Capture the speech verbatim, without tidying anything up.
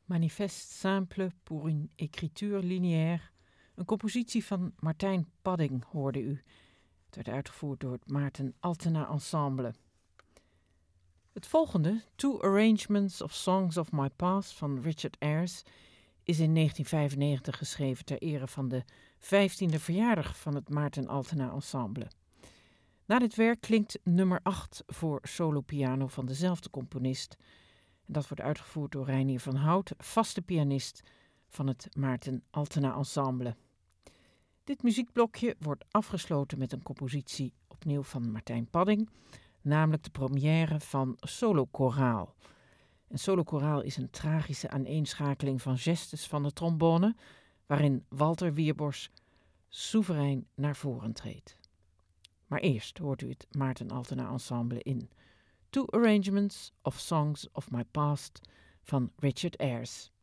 Manifeste simple pour une écriture linéaire. Een compositie van Martijn Padding hoorde u. Het werd uitgevoerd door het Maarten Altena Ensemble. Het volgende, Two Arrangements of Songs of My Past van Richard Ayres, is in negentien vijfennegentig geschreven ter ere van de vijftiende verjaardag van het Maarten Altena Ensemble. Na dit werk klinkt nummer acht voor solo-piano van dezelfde componist. En dat wordt uitgevoerd door Reinier van Hout, vaste pianist van het Maarten Altena Ensemble. Dit muziekblokje wordt afgesloten met een compositie opnieuw van Martijn Padding, namelijk de première van Solo Koraal. En Solo Koraal is een tragische aaneenschakeling van gestes van de trombone, waarin Walter Wierbos soeverein naar voren treedt. Maar eerst hoort u het Maarten Altena Ensemble in Two Arrangements of Songs of My Past van Richard Ayres.